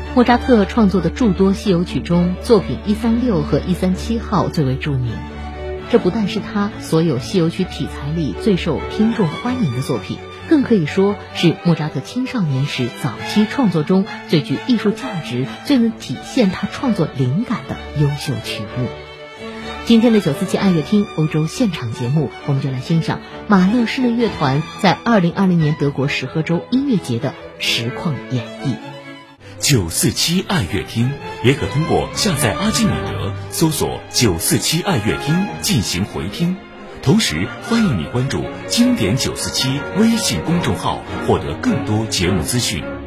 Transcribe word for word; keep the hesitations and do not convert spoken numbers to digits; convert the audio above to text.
莫扎特创作的诸多西游曲中，作品一三六和一三七号最为著名。这不但是他所有西游曲题材里最受听众欢迎的作品，更可以说是莫扎特青少年时早期创作中最具艺术价值、最能体现他创作灵感的优秀曲目。今天的九四七爱乐厅欧洲现场节目，我们就来欣赏马勒室内乐团在二零二零年德国石河州音乐节的实况演绎。 九四七爱乐厅也可通过下载阿基米德搜索九四七爱乐厅进行回听，同时欢迎你关注经典九四七微信公众号，获得更多节目资讯。